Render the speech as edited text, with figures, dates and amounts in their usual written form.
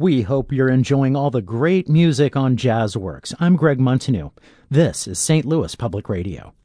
We hope you're enjoying all the great music on JazzWorks. I'm Greg Montanew. This is St. Louis Public Radio.